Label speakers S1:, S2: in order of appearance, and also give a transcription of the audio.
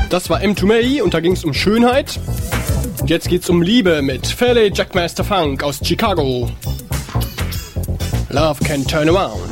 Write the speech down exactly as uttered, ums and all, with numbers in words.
S1: Das war M zwei May und da ging es um Schönheit. Und jetzt geht's um Liebe mit Fairleigh Jackmaster Funk aus Chicago. Love can turn around.